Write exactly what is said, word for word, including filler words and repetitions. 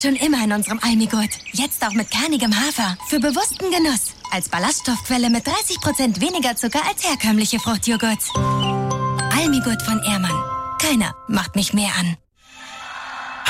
Schon immer in unserem Almigurt. Jetzt auch mit kernigem Hafer. Für bewussten Genuss. Als Ballaststoffquelle mit dreißig Prozent weniger Zucker als herkömmliche Fruchtjoghurt. Almigurt von Ehrmann. Keiner macht mich mehr an.